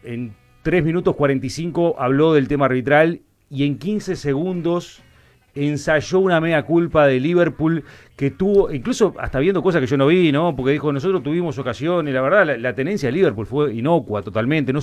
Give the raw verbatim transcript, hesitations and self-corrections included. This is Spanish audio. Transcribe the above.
en tres minutos cuarenta y cinco habló del tema arbitral y en quince segundos ensayó una mea culpa de Liverpool que tuvo, incluso hasta viendo cosas que yo no vi, ¿no? Porque dijo, nosotros tuvimos ocasiones, la verdad, la, la tenencia de Liverpool fue inocua totalmente, no